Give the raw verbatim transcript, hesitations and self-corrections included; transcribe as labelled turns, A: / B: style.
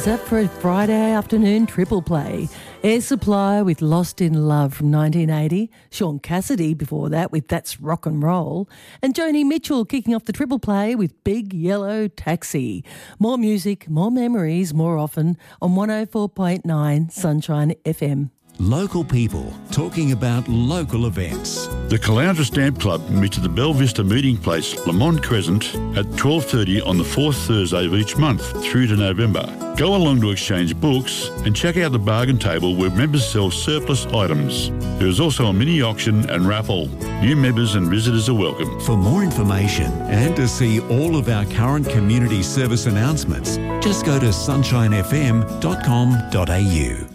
A: How's that for a Friday afternoon triple play? Air Supply with Lost in Love from nineteen eighty, Sean Cassidy before that with That's Rock and Roll, and Joni Mitchell kicking off the triple play with Big Yellow Taxi. More music, more memories, more often on one oh four point nine Sunshine F M.
B: Local people talking about local events.
C: The Caloundra Stamp Club meets at the Belle Vista Meeting Place, Lamont Crescent, at twelve thirty on the fourth Thursday of each month through to November. Go along to exchange books and check out the bargain table where members sell surplus items. There is also a mini auction and raffle. New members and visitors are welcome.
B: For more information and to see all of our current community service announcements, just go to sunshine f m dot com dot a u.